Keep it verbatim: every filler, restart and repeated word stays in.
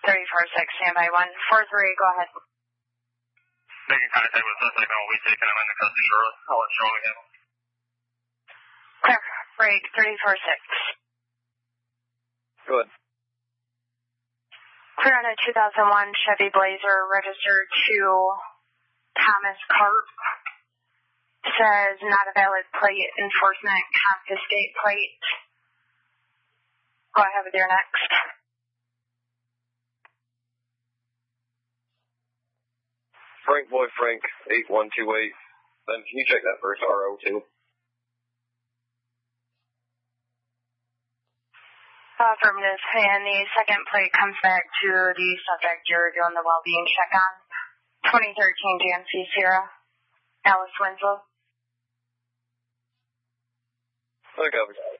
three four six, standby one four three, go ahead. Making contact with suspect on we taken him into custody, Charlotte. I'll let Charlotte handle. Clear, break three four six. Go ahead. Clear on a two thousand one Chevy Blazer registered to Thomas Carp. Says not a valid plate, enforcement, confiscate plate. Go ahead with your next. Frank Boy Frank, eight one two eight. Then can you check that first R O two? Affirmative. And the second plate comes back to the subject you're doing the well-being check on. twenty thirteen G M C Sierra. Alice Winslow. Okay.